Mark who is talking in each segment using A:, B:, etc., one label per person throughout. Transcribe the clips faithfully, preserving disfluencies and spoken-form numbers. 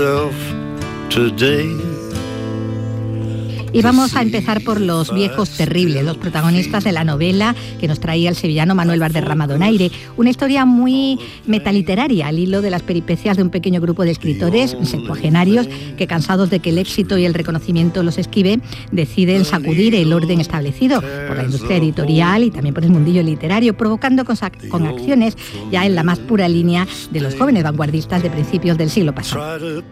A: Y vamos a empezar por Los viejos terribles, los protagonistas de la novela que nos traía el sevillano Manuel Valderrama Donaire. Una historia muy metaliteraria, al hilo de las peripecias de un pequeño grupo de escritores septuagenarios que, cansados de que el éxito y el reconocimiento los esquive, deciden sacudir el orden establecido por la industria editorial y también por el mundillo literario, provocando con, con acciones ya en la más pura línea de los jóvenes vanguardistas de principios del siglo pasado.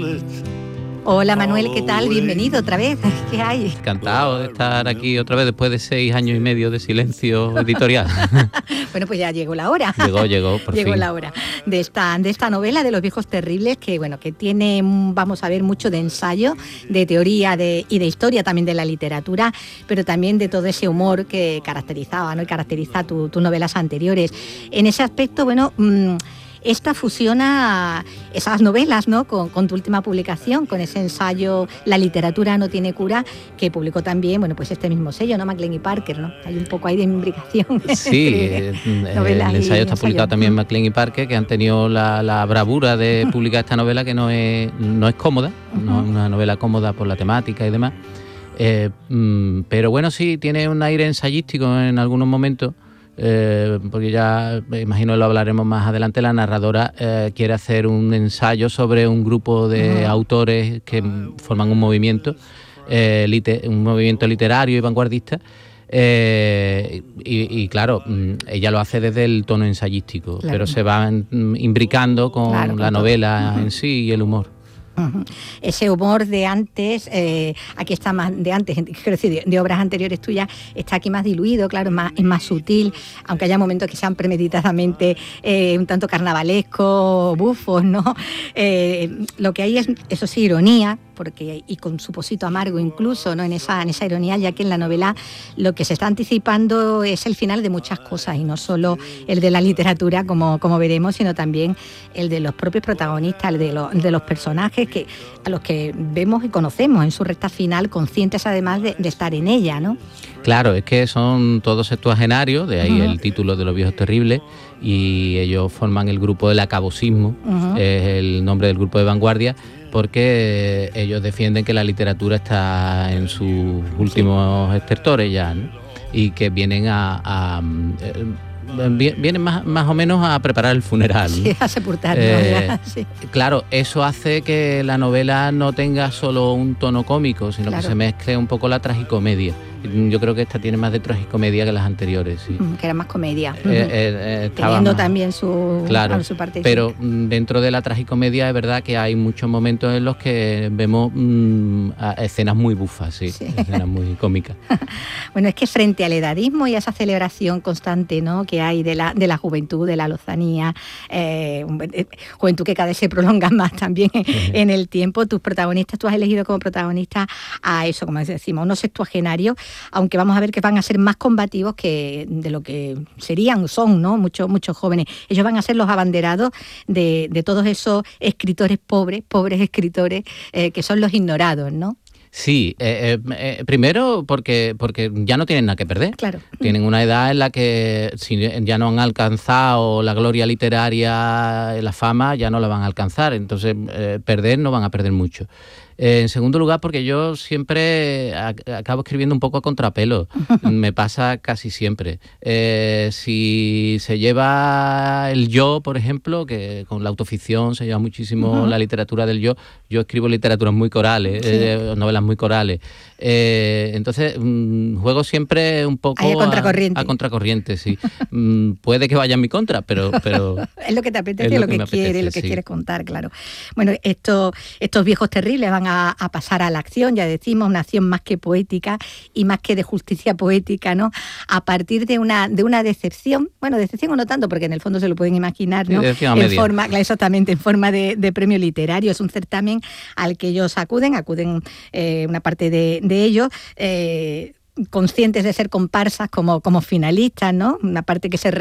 A: Hola Manuel, ¿qué tal? Bienvenido otra vez. ¿Qué hay?
B: Encantado de estar aquí otra vez después de seis años y medio de silencio editorial.
A: Bueno, pues ya llegó la hora.
B: Llegó, llegó, por
A: llegó
B: fin.
A: la hora de esta, de esta novela de Los viejos terribles, que bueno, que tiene, vamos a ver, mucho de ensayo, de teoría de, y de historia también de la literatura, pero también de todo ese humor que caracterizaba, ¿no? Y caracteriza tus tu novelas anteriores. En ese aspecto, bueno, mmm, esta fusiona esas novelas, ¿no? con, con tu última publicación, con ese ensayo La literatura no tiene cura, que publicó también, bueno, pues este mismo sello, ¿no? Maclean y Parker, ¿no? Hay un poco ahí de imbricación.
B: Sí, el ensayo está publicado también en Maclean y Parker, que han tenido la, la bravura de publicar esta novela, que no es, no es cómoda, uh-huh. no es una novela cómoda por la temática y demás. Eh, pero bueno, sí, tiene un aire ensayístico en algunos momentos. Eh, porque ya me imagino que lo hablaremos más adelante. La narradora eh, quiere hacer un ensayo sobre un grupo de uh-huh. autores que forman un movimiento, eh, liter, un movimiento literario y vanguardista. Eh, y, y claro, ella lo hace desde el tono ensayístico, claro. pero se va imbricando con claro, la con novela uh-huh. en sí y el humor.
A: Uh-huh. Ese humor de antes, eh, aquí está más de antes, quiero decir, de, de obras anteriores tuyas, está aquí más diluido, claro, es más, es más sutil, aunque haya momentos que sean premeditadamente eh, un tanto carnavalescos, bufos, ¿no? Eh, lo que hay es, eso sí, ironía, porque y con su posito amargo incluso, ¿no? En esa, en esa ironía, ya que en la novela lo que se está anticipando es el final de muchas cosas, y no solo el de la literatura, como, como veremos, sino también el de los propios protagonistas, el de, lo, de los personajes que a los que vemos y conocemos en su recta final, conscientes además de, de estar en ella, ¿no?
B: Claro, es que son todos septuagenarios, de ahí uh-huh. el título de Los viejos terribles, y ellos forman el grupo del acabosismo, uh-huh. es el nombre del grupo de vanguardia, porque ellos defienden que la literatura está en sus últimos sí. estertores ya, ¿no? Y que vienen a... a vienen más, más o menos a preparar el funeral, ¿no?
A: Sí, a sepultarlo.
B: Eh,
A: sí.
B: Claro, eso hace que la novela no tenga solo un tono cómico, sino claro. que se mezcle un poco la tragicomedia. Yo creo que esta tiene más de tragicomedia que las anteriores, sí.
A: Que era más comedia.
B: Eh, eh, eh,
A: Teniendo
B: más,
A: también su,
B: claro,
A: su parte.
B: Pero dentro de la tragicomedia es verdad que hay muchos momentos en los que vemos mmm, escenas muy bufas, sí, sí. escenas muy cómicas.
A: Bueno, es que frente al edadismo y a esa celebración constante, ¿no? que hay de la, de la juventud, de la lozanía, eh, juventud que cada vez se prolonga más también uh-huh. en el tiempo, tus protagonistas, tú has elegido como protagonista a eso, como decimos, unos septuagenarios, aunque vamos a ver que van a ser más combativos que de lo que serían, son, ¿no? Muchos, muchos jóvenes. Ellos van a ser los abanderados de, de todos esos escritores pobres, pobres escritores, eh, que son los ignorados, ¿no?
B: Sí, eh, eh, primero porque porque ya no tienen nada que perder.
A: Claro.
B: Tienen una edad en la que si ya no han alcanzado la gloria literaria, la fama, ya no la van a alcanzar. Entonces, eh, perder no van a perder mucho. Eh, en segundo lugar, porque yo siempre acabo escribiendo un poco a contrapelo. Me pasa casi siempre. Eh, si se lleva el yo, por ejemplo, que con la autoficción se lleva muchísimo uh-huh. la literatura del yo, yo escribo literaturas muy corales, sí. eh, novelas muy corales. Eh, entonces, mmm, juego siempre un poco
A: a contracorriente.
B: A, a contracorriente, sí. mm, puede que vaya en mi contra, pero... pero
A: es lo que te apetece, es lo, lo que, que quieres, apetece, lo que sí. quieres contar, claro. Bueno, estos, estos viejos terribles van a, a pasar a la acción, ya decimos, una acción más que poética y más que de justicia poética, ¿no? A partir de una, de una decepción, bueno, decepción o no tanto, porque en el fondo se lo pueden imaginar, ¿no?
B: Sí,
A: en forma, exactamente, en forma de, de premio literario. Es un certamen al que ellos acuden, acuden eh, una parte de, de ellos, eh, conscientes de ser comparsas como, como finalistas, ¿no? Una parte que se